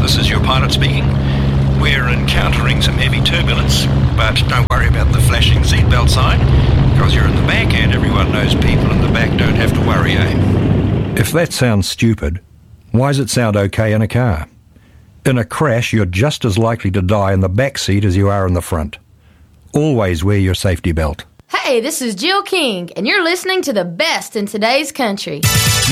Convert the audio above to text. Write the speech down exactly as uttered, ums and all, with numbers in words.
this is your pilot speaking. We're encountering some heavy turbulence, but don't worry about the flashing seatbelt sign, because you're in the back and everyone knows people in the back don't have to worry, eh? If that sounds stupid, why does it sound okay in a car? In a crash, you're just as likely to die in the back seat as you are in the front. Always wear your safety belt. Hey, this is Jill King, and you're listening to the best in today's country.